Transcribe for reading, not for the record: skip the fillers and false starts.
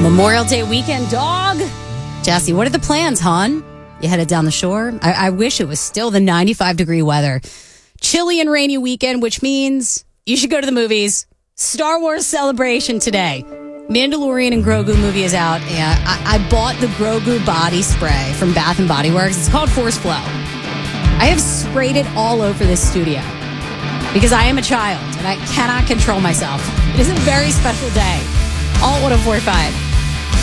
Memorial Day weekend, dog. Jesse, what are the plans, hon? You headed down the shore? I wish it was still the 95-degree weather. Chilly and rainy weekend, which means you should go to the movies. Star Wars Celebration today. Mandalorian and Grogu movie is out, and I bought the Grogu body spray from Bath & Body Works. It's called Force Flow. I have sprayed it all over this studio because I am a child, and I cannot control myself. It is a very special day. All 104.5.